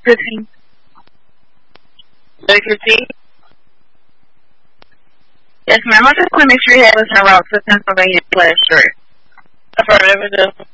Christine? Did you see? Yes, ma'am. I just want to make sure you have us in route to Pennsylvania /3. Affirmative.